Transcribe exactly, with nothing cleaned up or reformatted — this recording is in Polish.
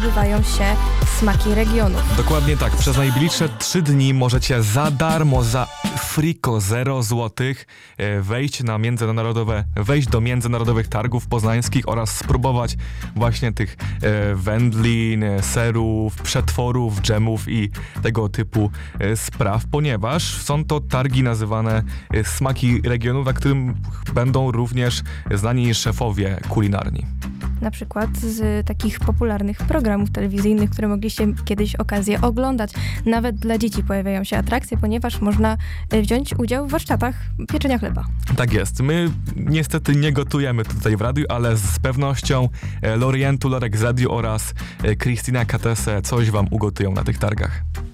odbywają się smaki regionów. Dokładnie tak. Przez najbliższe trzy dni możecie za darmo, za friko zero złotych wejść na międzynarodowe, wejść do międzynarodowych targów poznańskich oraz spróbować właśnie tych e, wędlin, serów, przetworów, dżemów i tego typu e, spraw, ponieważ są to targi nazywane e, smaki regionów, na którym będą również znani szefowie kulinarni. Na przykład z takich popularnych programów telewizyjnych, które mogliście kiedyś okazję oglądać. Nawet dla dzieci pojawiają się atrakcje, ponieważ można wziąć udział w warsztatach pieczenia chleba. Tak jest. My niestety nie gotujemy tutaj w radiu, ale z pewnością Lorientu, Lorek z radiu oraz Krystyna Katese coś wam ugotują na tych targach.